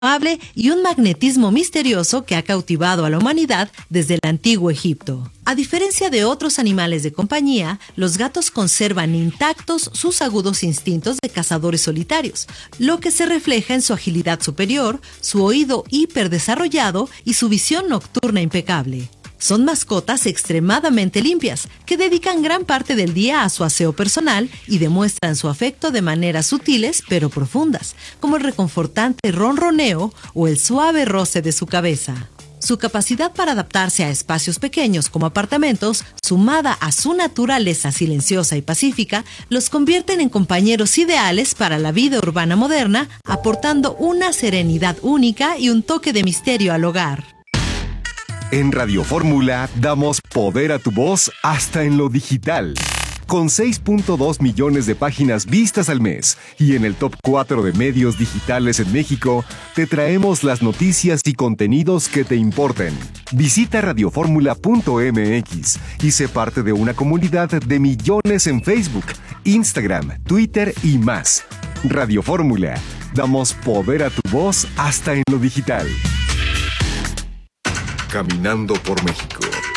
amable y un magnetismo misterioso que ha cautivado a la humanidad desde el antiguo Egipto. A diferencia de otros animales de compañía, los gatos conservan intactos sus agudos instintos de cazadores solitarios, lo que se refleja en su agilidad superior, su oído hiperdesarrollado y su visión nocturna impecable. Son mascotas extremadamente limpias, que dedican gran parte del día a su aseo personal y demuestran su afecto de maneras sutiles pero profundas, como el reconfortante ronroneo o el suave roce de su cabeza. Su capacidad para adaptarse a espacios pequeños como apartamentos, sumada a su naturaleza silenciosa y pacífica, los convierten en compañeros ideales para la vida urbana moderna, aportando una serenidad única y un toque de misterio al hogar. En Radio Fórmula damos poder a tu voz hasta en lo digital. Con 6.2 millones de páginas vistas al mes y en el top 4 de medios digitales en México, te traemos las noticias y contenidos que te importen. Visita radioformula.mx y sé parte de una comunidad de millones en Facebook, Instagram, Twitter y más. Radio Fórmula, damos poder a tu voz hasta en lo digital. Caminando por México.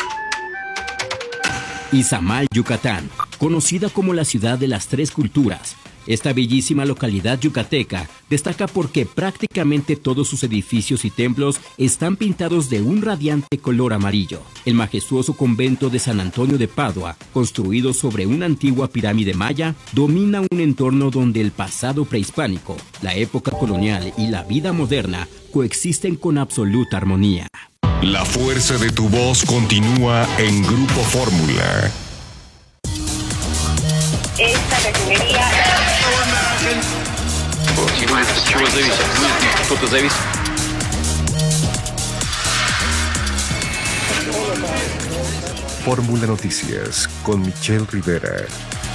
Izamal, Yucatán, conocida como la ciudad de las tres culturas. Esta bellísima localidad yucateca destaca porque prácticamente todos sus edificios y templos están pintados de un radiante color amarillo. El majestuoso convento de San Antonio de Padua, construido sobre una antigua pirámide maya, domina un entorno donde el pasado prehispánico, la época colonial y la vida moderna coexisten con absoluta armonía. La fuerza de tu voz continúa en Grupo Fórmula. Esta refinería... Fórmula Noticias con Michelle Rivera.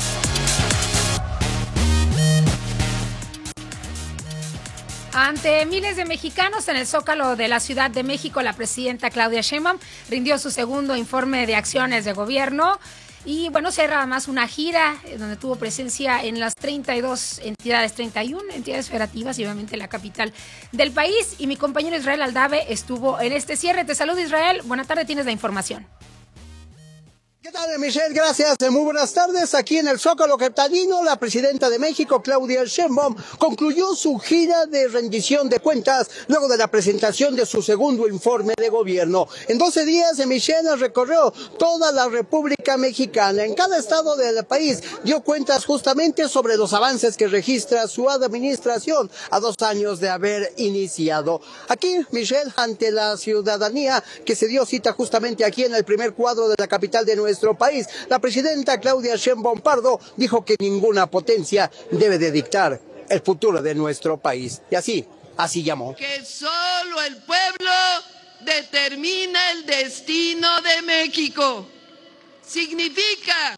Ante miles de mexicanos en el Zócalo de la Ciudad de México, la presidenta Claudia Sheinbaum rindió su segundo informe de acciones de gobierno y, bueno, cierra además una gira donde tuvo presencia en las 31 entidades federativas y obviamente la capital del país. Y mi compañero Israel Aldave estuvo en este cierre. Te saludo, Israel. Buena tarde, tienes la información. ¿Qué tal, Michelle? Gracias. Muy buenas tardes. Aquí en el Zócalo capitalino, la presidenta de México, Claudia Sheinbaum, concluyó su gira de rendición de cuentas luego de la presentación de su segundo informe de gobierno. En 12 días, Michelle recorrió toda la República Mexicana. En cada estado del país dio cuentas justamente sobre los avances que registra su administración a 2 años de haber iniciado. Aquí, Michelle, ante la ciudadanía que se dio cita justamente aquí en el primer cuadro de la capital de nuestro país, la presidenta Claudia Sheinbaum Pardo dijo que ninguna potencia debe de dictar el futuro de nuestro país. Y así llamó. Que solo el pueblo determina el destino de México. Significa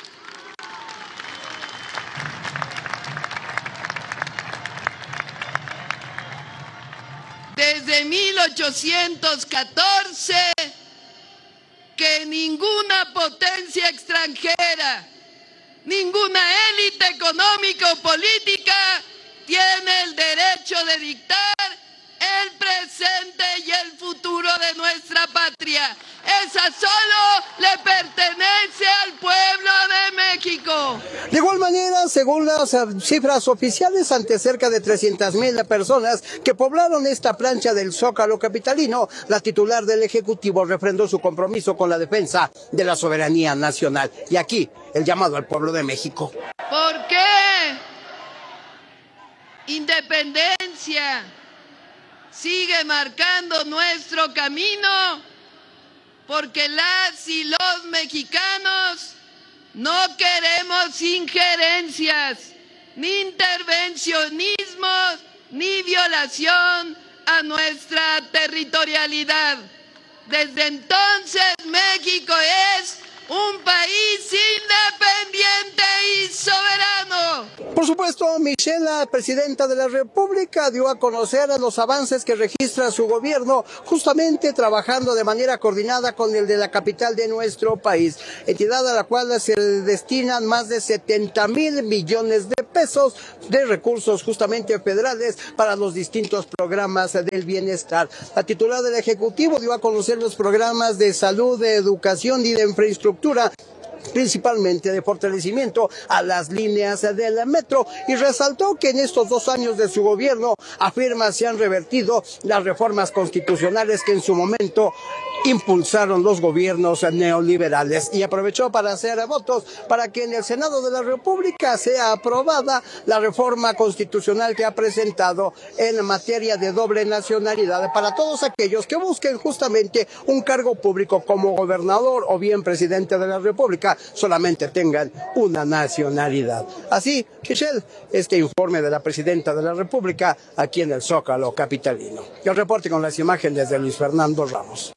desde 1814 que ninguna potencia extranjera, ninguna élite económica o política tiene el derecho de dictar el presente y el futuro de nuestra patria. Esa solo le pertenece al pueblo de México. De igual manera, según las cifras oficiales, ante cerca de 300,000 personas que poblaron esta plancha del Zócalo capitalino, la titular del Ejecutivo refrendó su compromiso con la defensa de la soberanía nacional. Y aquí, el llamado al pueblo de México. ¿Por qué? Independencia sigue marcando nuestro camino, porque las y los mexicanos no queremos injerencias, ni intervencionismos, ni violación a nuestra territorialidad. Desde entonces México es un país independiente y soberano. Por supuesto, Michelle, la presidenta de la República, dio a conocer los avances que registra su gobierno, justamente trabajando de manera coordinada con el de la capital de nuestro país, entidad a la cual se destinan más de 70,000 millones de pesos de recursos justamente federales para los distintos programas del bienestar. La titular del Ejecutivo dio a conocer los programas de salud, de educación y de infraestructura, principalmente de fortalecimiento a las líneas del metro, y resaltó que en estos 2 años de su gobierno, afirma, se han revertido las reformas constitucionales que en su momento impulsaron los gobiernos neoliberales, y aprovechó para hacer votos para que en el Senado de la República sea aprobada la reforma constitucional que ha presentado en materia de doble nacionalidad para todos aquellos que busquen justamente un cargo público como gobernador o bien presidente de la República, solamente tengan una nacionalidad. Así, Michelle, este informe de la presidenta de la República aquí en el Zócalo capitalino. El reporte con las imágenes de Luis Fernando Ramos.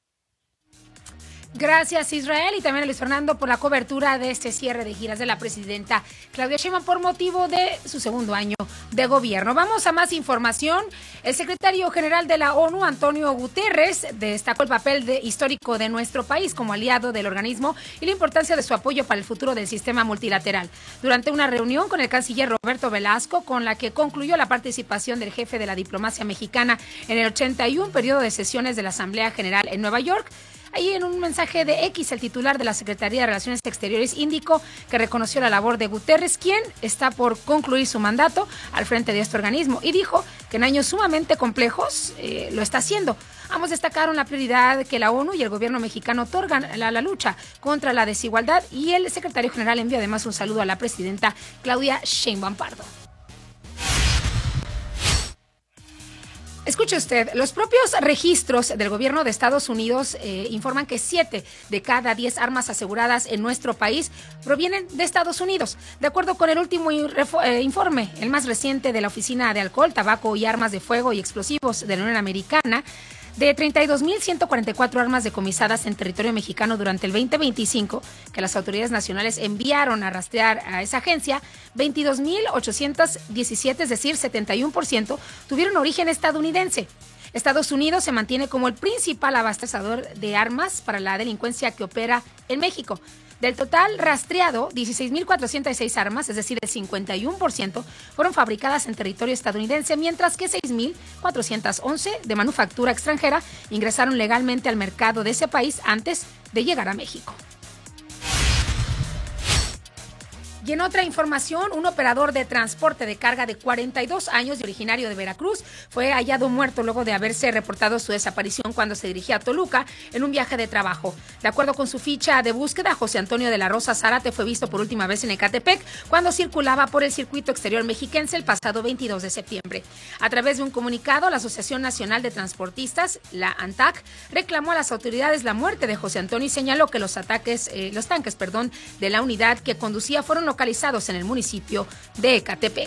Gracias, Israel, y también a Luis Fernando por la cobertura de este cierre de giras de la presidenta Claudia Sheinbaum por motivo de su segundo año de gobierno. Vamos a más información. El secretario general de la ONU, Antonio Guterres, destacó el papel histórico de nuestro país como aliado del organismo y la importancia de su apoyo para el futuro del sistema multilateral. Durante una reunión con el canciller Roberto Velasco, con la que concluyó la participación del jefe de la diplomacia mexicana en el 81 periodo de sesiones de la Asamblea General en Nueva York, ahí en un mensaje de X, el titular de la Secretaría de Relaciones Exteriores indicó que reconoció la labor de Guterres, quien está por concluir su mandato al frente de este organismo, y dijo que en años sumamente complejos lo está haciendo. Ambos destacaron la prioridad que la ONU y el gobierno mexicano otorgan a la lucha contra la desigualdad, y el secretario general envió además un saludo a la presidenta Claudia Sheinbaum Pardo. Escuche usted, los propios registros del gobierno de Estados Unidos informan que 7 de cada 10 armas aseguradas en nuestro país provienen de Estados Unidos. De acuerdo con el último informe, el más reciente de la Oficina de Alcohol, Tabaco y Armas de Fuego y Explosivos de la Unión Americana, de 32,144 armas decomisadas en territorio mexicano durante el 2025, que las autoridades nacionales enviaron a rastrear a esa agencia, 22,817, es decir, 71%, tuvieron origen estadounidense. Estados Unidos se mantiene como el principal abastecedor de armas para la delincuencia que opera en México. Del total rastreado, 16,406 armas, es decir, el 51%, fueron fabricadas en territorio estadounidense, mientras que 6,411 de manufactura extranjera ingresaron legalmente al mercado de ese país antes de llegar a México. Y en otra información, un operador de transporte de carga de 42 años y originario de Veracruz fue hallado muerto luego de haberse reportado su desaparición cuando se dirigía a Toluca en un viaje de trabajo. De acuerdo con su ficha de búsqueda, José Antonio de la Rosa Zárate fue visto por última vez en Ecatepec cuando circulaba por el circuito exterior mexiquense el pasado 22 de septiembre. A través de un comunicado, la Asociación Nacional de Transportistas, la ANTAC, reclamó a las autoridades la muerte de José Antonio y señaló que los tanques de la unidad que conducía fueron localizados en el municipio de Ecatepec.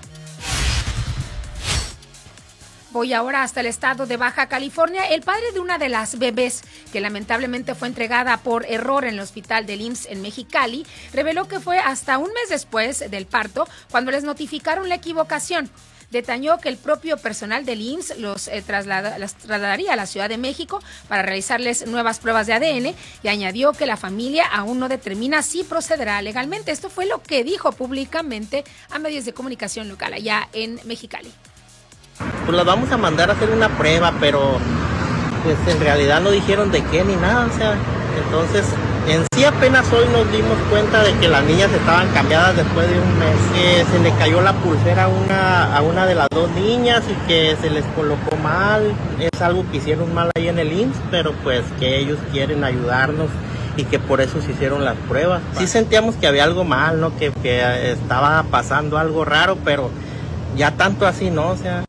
Voy ahora hasta el estado de Baja California. El padre de una de las bebés que lamentablemente fue entregada por error en el hospital del IMSS en Mexicali reveló que fue hasta un mes después del parto cuando les notificaron la equivocación. Detalló que el propio personal del IMSS los trasladaría a la Ciudad de México para realizarles nuevas pruebas de ADN, y añadió que la familia aún no determina si procederá legalmente. Esto fue lo que dijo públicamente a medios de comunicación local allá en Mexicali. Pues las vamos a mandar a hacer una prueba, pero pues en realidad no dijeron de qué ni nada, o sea, entonces en sí apenas hoy nos dimos cuenta de que las niñas estaban cambiadas después de un mes. Se le cayó la pulsera a una de las dos niñas y que se les colocó mal. Es algo que hicieron mal ahí en el IMSS, pero pues que ellos quieren ayudarnos y que por eso se hicieron las pruebas. Sí sentíamos que había algo mal, ¿no? Que estaba pasando algo raro, pero ya tanto así, ¿no? O sea...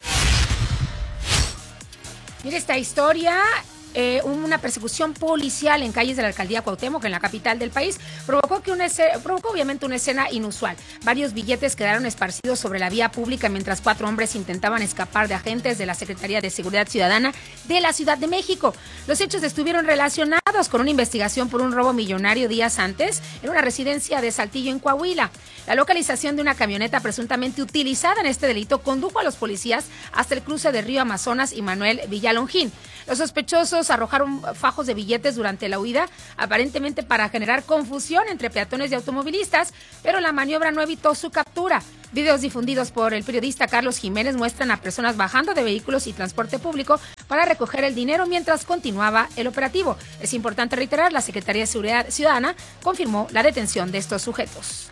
Mire esta historia. Una persecución policial en calles de la alcaldía Cuauhtémoc, en la capital del país, provocó obviamente una escena inusual. Varios billetes quedaron esparcidos sobre la vía pública mientras 4 hombres intentaban escapar de agentes de la Secretaría de Seguridad Ciudadana de la Ciudad de México. Los hechos estuvieron relacionados vinculados con una investigación por un robo millonario días antes en una residencia de Saltillo, en Coahuila. La localización de una camioneta presuntamente utilizada en este delito condujo a los policías hasta el cruce de Río Amazonas y Manuel Villalongín. Los sospechosos arrojaron fajos de billetes durante la huida, aparentemente para generar confusión entre peatones y automovilistas, pero la maniobra no evitó su captura. Videos difundidos por el periodista Carlos Jiménez muestran a personas bajando de vehículos y transporte público para recoger el dinero mientras continuaba el operativo. Es importante reiterar, la Secretaría de Seguridad Ciudadana confirmó la detención de estos sujetos.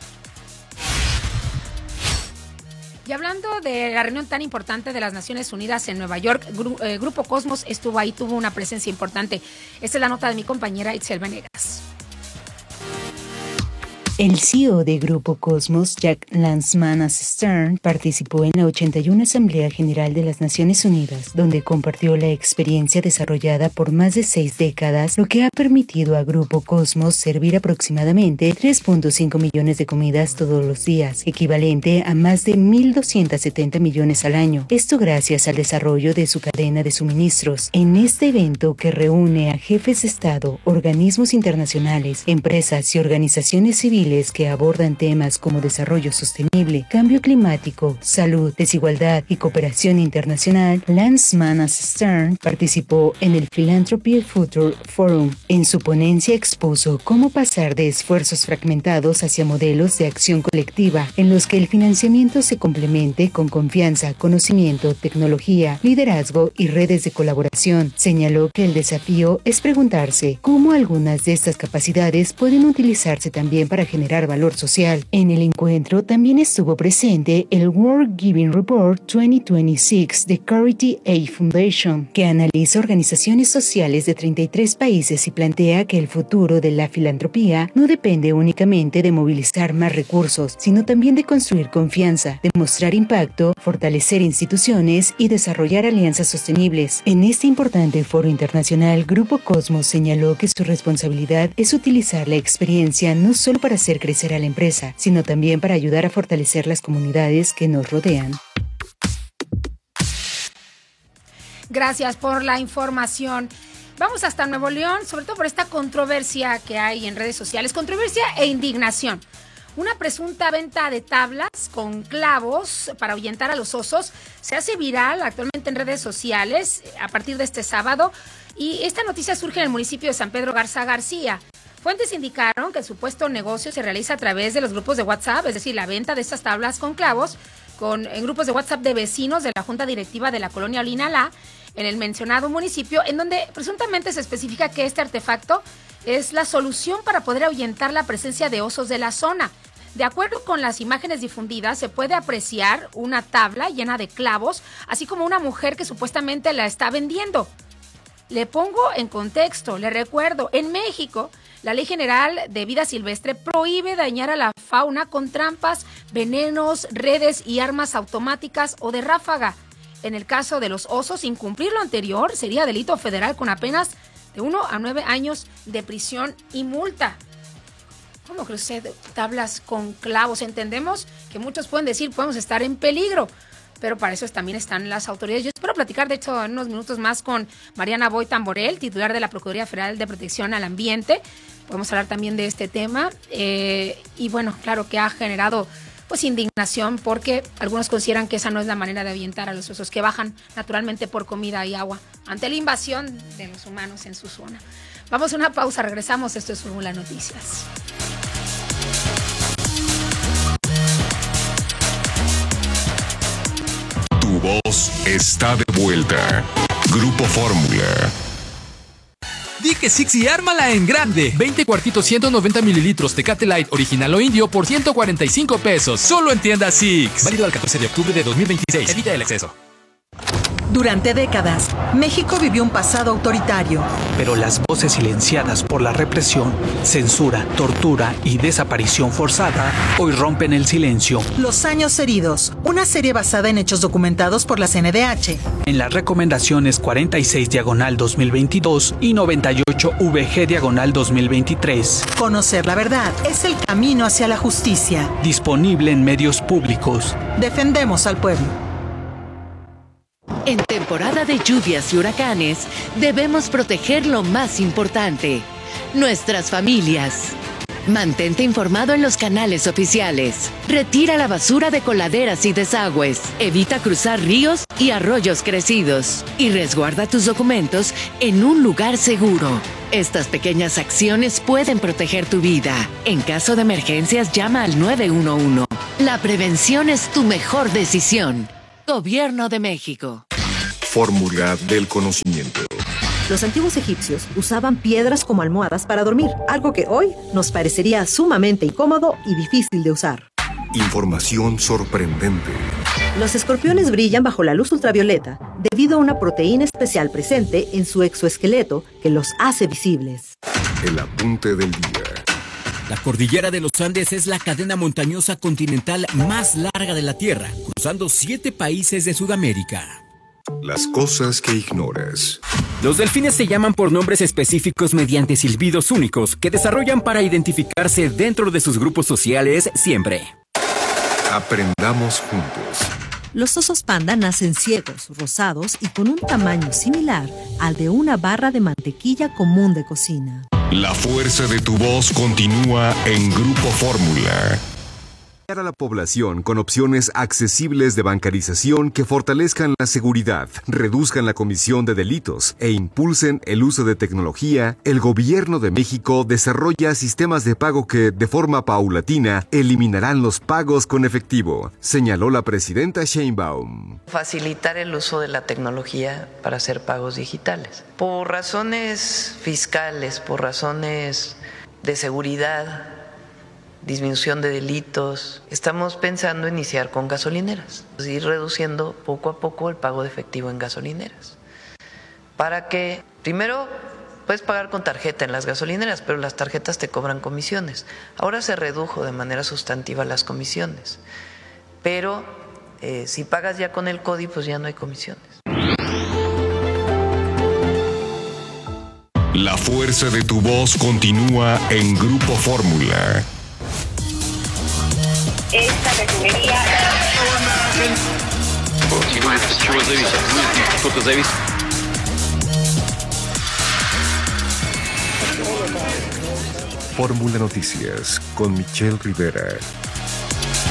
Y hablando de la reunión tan importante de las Naciones Unidas en Nueva York, Grupo Cosmos estuvo ahí, tuvo una presencia importante. Esta es la nota de mi compañera Itzel Venegas. El CEO de Grupo Cosmos, Jack Lansman-Stern, participó en la 81 Asamblea General de las Naciones Unidas, donde compartió la experiencia desarrollada por más de 6 décadas, lo que ha permitido a Grupo Cosmos servir aproximadamente 3.5 millones de comidas todos los días, equivalente a más de 1.270 millones al año. Esto gracias al desarrollo de su cadena de suministros. En este evento, que reúne a jefes de Estado, organismos internacionales, empresas y organizaciones civiles que abordan temas como desarrollo sostenible, cambio climático, salud, desigualdad y cooperación internacional, Lansman-Stern participó en el Philanthropy Future Forum. En su ponencia expuso cómo pasar de esfuerzos fragmentados hacia modelos de acción colectiva en los que el financiamiento se complemente con confianza, conocimiento, tecnología, liderazgo y redes de colaboración. Señaló que el desafío es preguntarse cómo algunas de estas capacidades pueden utilizarse también para generar valor social. En el encuentro también estuvo presente el World Giving Report 2026 de Charity Aid Foundation, que analiza organizaciones sociales de 33 países y plantea que el futuro de la filantropía no depende únicamente de movilizar más recursos, sino también de construir confianza, demostrar impacto, fortalecer instituciones y desarrollar alianzas sostenibles. En este importante foro internacional, Grupo Cosmos señaló que su responsabilidad es utilizar la experiencia no solo para hacer crecer a la empresa, sino también para ayudar a fortalecer las comunidades que nos rodean. Gracias por la información. Vamos hasta Nuevo León, sobre todo por esta controversia que hay en redes sociales, controversia e indignación. Una presunta venta de tablas con clavos para ahuyentar a los osos se hace viral actualmente en redes sociales a partir de este sábado, y esta noticia surge en el municipio de San Pedro Garza García. Fuentes indicaron que el supuesto negocio se realiza a través de los grupos de WhatsApp, es decir, la venta de estas tablas con clavos en grupos de WhatsApp de vecinos de la Junta Directiva de la Colonia Olinalá, en el mencionado municipio, en donde presuntamente se especifica que este artefacto es la solución para poder ahuyentar la presencia de osos de la zona. De acuerdo con las imágenes difundidas, se puede apreciar una tabla llena de clavos, así como una mujer que supuestamente la está vendiendo. Le pongo en contexto, le recuerdo, en México, la Ley General de Vida Silvestre prohíbe dañar a la fauna con trampas, venenos, redes y armas automáticas o de ráfaga. En el caso de los osos, incumplir lo anterior sería delito federal con apenas de 1 a 9 años de prisión y multa. ¿Cómo cree usted? Tablas con clavos. Entendemos que muchos pueden decir podemos estar en peligro, pero para eso también están las autoridades. Yo espero platicar, de hecho, en unos minutos más con Mariana Boy Tamborel, titular de la Procuraduría Federal de Protección al Ambiente. Podemos hablar también de este tema. Y bueno, claro que ha generado pues indignación, porque algunos consideran que esa no es la manera de ahuyentar a los osos, que bajan naturalmente por comida y agua ante la invasión de los humanos en su zona. Vamos a una pausa, regresamos. Esto es Fórmula Noticias. Tu voz está de vuelta. Grupo Fórmula. Di que Six y ármala en grande. 20 cuartitos 190 mililitros Tecate Light original o indio por 145 pesos. Solo en tienda Six. Válido al 14 de octubre de 2026. Evita el exceso. Durante décadas, México vivió un pasado autoritario. Pero las voces silenciadas por la represión, censura, tortura y desaparición forzada hoy rompen el silencio. Los años heridos, una serie basada en hechos documentados por la CNDH. En las recomendaciones 46/2022 y 98/VG/2023. Conocer la verdad es el camino hacia la justicia. Disponible en medios públicos. Defendemos al pueblo. En temporada de lluvias y huracanes, debemos proteger lo más importante, nuestras familias. Mantente informado en los canales oficiales. Retira la basura de coladeras y desagües. Evita cruzar ríos y arroyos crecidos. Y resguarda tus documentos en un lugar seguro. Estas pequeñas acciones pueden proteger tu vida. En caso de emergencias, llama al 911. La prevención es tu mejor decisión. Gobierno de México. Fórmula del conocimiento. Los antiguos egipcios usaban piedras como almohadas para dormir, algo que hoy nos parecería sumamente incómodo y difícil de usar. Información sorprendente. Los escorpiones brillan bajo la luz ultravioleta debido a una proteína especial presente en su exoesqueleto que los hace visibles. El apunte del día. La cordillera de los Andes es la cadena montañosa continental más larga de la Tierra, cruzando 7 países de Sudamérica. Las cosas que ignoras. Los delfines se llaman por nombres específicos mediante silbidos únicos que desarrollan para identificarse dentro de sus grupos sociales siempre. Aprendamos juntos. Los osos panda nacen ciegos, rosados y con un tamaño similar al de una barra de mantequilla común de cocina. La fuerza de tu voz continúa en Grupo Fórmula. A la población con opciones accesibles de bancarización que fortalezcan la seguridad, reduzcan la comisión de delitos e impulsen el uso de tecnología, el Gobierno de México desarrolla sistemas de pago que, de forma paulatina, eliminarán los pagos con efectivo, señaló la presidenta Sheinbaum. Facilitar el uso de la tecnología para hacer pagos digitales. Por razones fiscales, por razones de seguridad, disminución de delitos. Estamos pensando iniciar con gasolineras, ir reduciendo poco a poco el pago de efectivo en gasolineras. Para que, primero, puedes pagar con tarjeta en las gasolineras, pero las tarjetas te cobran comisiones. Ahora se redujo de manera sustantiva las comisiones, pero si pagas ya con el CODI, pues ya no hay comisiones. La fuerza de tu voz continúa en Grupo Fórmula. Esta refinería... Fórmula Noticias con Michelle Rivera.